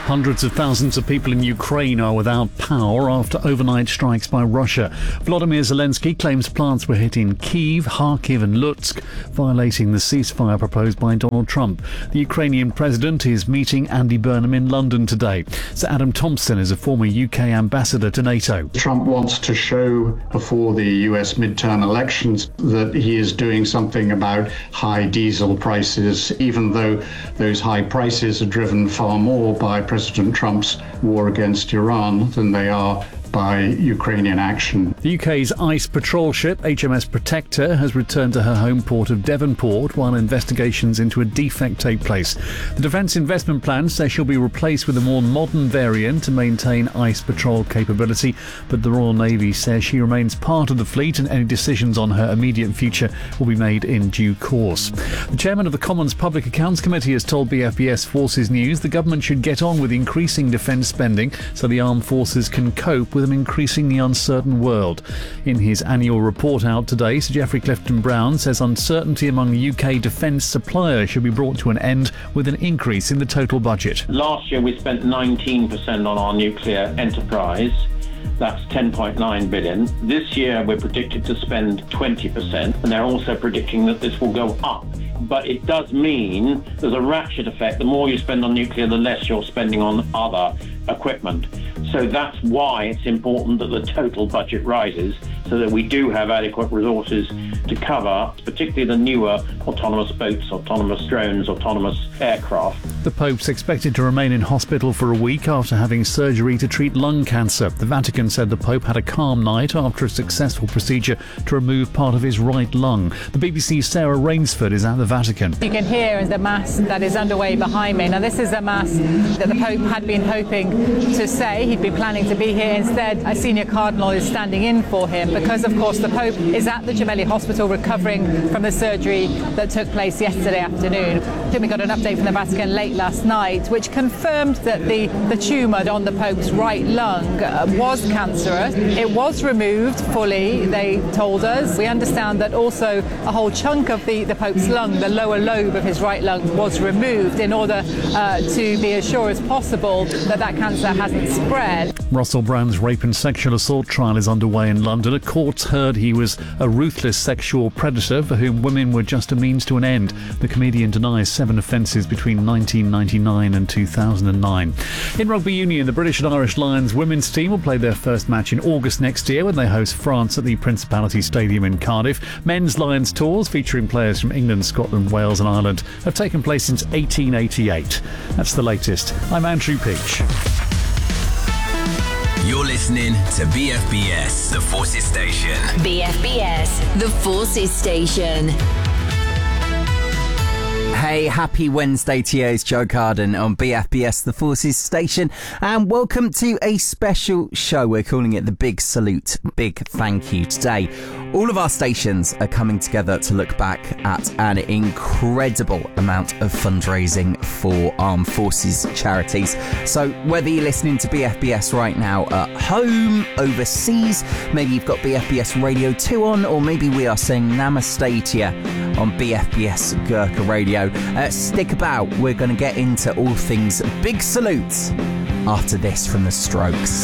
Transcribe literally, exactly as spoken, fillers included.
Hundreds of thousands of people in Ukraine are without power after overnight strikes by Russia. Volodymyr Zelensky claims plants were hit in Kyiv, Kharkiv and Lutsk, violating the ceasefire proposed by Donald Trump. The Ukrainian president is meeting Andy Burnham in London today. Sir Adam Thompson is a former U K ambassador to NATO. Trump wants to show before the U S midterm elections that he is doing something about high diesel prices, even though those high prices are driven far more by President Trump's war against Iran than they are by Ukrainian action. The U K's ice patrol ship H M S Protector has returned to her home port of Devonport while investigations into a defect take place. The Defence Investment Plan says she'll be replaced with a more modern variant to maintain ice patrol capability, but the Royal Navy says she remains part of the fleet and any decisions on her immediate future will be made in due course. The chairman of the Commons Public Accounts Committee has told B F B S Forces News the government should get on with increasing defence spending so the armed forces can cope with an increasingly uncertain world. In his annual report out today, Sir Geoffrey Clifton Brown says uncertainty among U K defence suppliers should be brought to an end with an increase in the total budget. Last year we spent nineteen percent on our nuclear enterprise. That's ten point nine billion. This year we're predicted to spend twenty percent, and they're also predicting that this will go up. But it does mean there's a ratchet effect. The more you spend on nuclear, the less you're spending on other equipment. So that's why it's important that the total budget rises so that we do have adequate resources to cover, particularly the newer autonomous boats, autonomous drones, autonomous aircraft. The Pope's expected to remain in hospital for a week after having surgery to treat lung cancer. The Vatican said the Pope had a calm night after a successful procedure to remove part of his right lung. The B B C's Sarah Rainsford is at the Vatican. You can hear the Mass that is underway behind me. Now, this is a Mass that the Pope had been hoping to say. He'd been planning to be here. Instead, a senior cardinal is standing in for him because, of course, the Pope is at the Gemelli Hospital recovering from the surgery that took place yesterday afternoon. We got an update from the Vatican late last night, which confirmed that the, the tumour on the Pope's right lung uh, was cancerous. It was removed fully, they told us. We understand that also a whole chunk of the, the Pope's lung, the lower lobe of his right lung, was removed in order uh, to be as sure as possible that that cancer hasn't spread. Russell Brand's rape and sexual assault trial is underway in London. A court's heard he was a ruthless sexual predator for whom women were just a means to an end. The comedian denies seven offences between nineteen ninety-nine and two thousand nine. In rugby union, the British and Irish Lions women's team will play their first match in August next year when they host France at the Principality Stadium in Cardiff. Men's Lions tours featuring players from England, Scotland, Wales and Ireland have taken place since eighteen eighty-eight. That's the latest. I'm Andrew Peach. You're listening to B F B S, The Forces Station. B F B S, The Forces Station. Hey, happy Wednesday to you. It's Joe Carden on B F B S, The Forces Station, and welcome to a special show. We're calling it the Big Salute, Big Thank You. Today, all of our stations are coming together to look back at an incredible amount of fundraising for armed forces charities. So whether you're listening to B F B S right now at home, overseas, maybe you've got B F B S Radio two on, or maybe we are saying namaste to you on B F B S Gurkha Radio. Uh, stick about, we're going to get into all things Big Salutes after this from The Strokes.